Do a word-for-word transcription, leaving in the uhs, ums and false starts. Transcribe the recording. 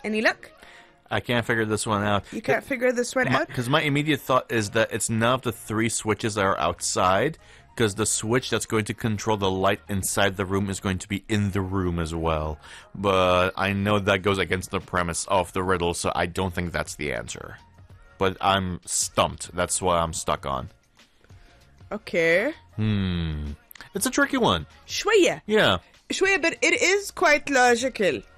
Any luck? I can't figure this one out. You can't figure this one out? Because my immediate thought is that it's none of the three switches that are outside, because the switch that's going to control the light inside the room is going to be in the room as well. But I know that goes against the premise of the riddle, so I don't think that's the answer. But I'm stumped. That's what I'm stuck on. Okay. Hmm. It's a tricky one. شوية. Yeah. شوية, but it is quite logical.